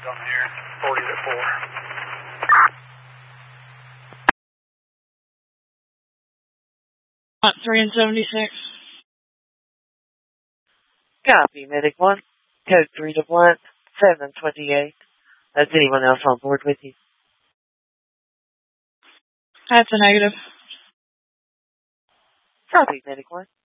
on here. 40 to 4. Hot 3 and 76. Copy, Medic 1. Code 3 to 1, 728. Is anyone else on board with you? That's a negative. Copy, Medic 1.